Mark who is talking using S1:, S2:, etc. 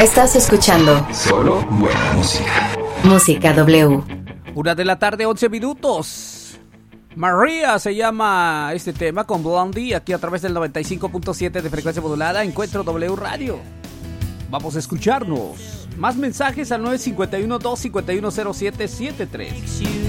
S1: Estás escuchando
S2: solo buena música.
S1: Música W.
S3: 1:11 p.m. María se llama este tema con Blondie, aquí a través del 95.7 de frecuencia modulada, Encuentro W Radio. Vamos a escucharnos. Más mensajes al 951-251-0773.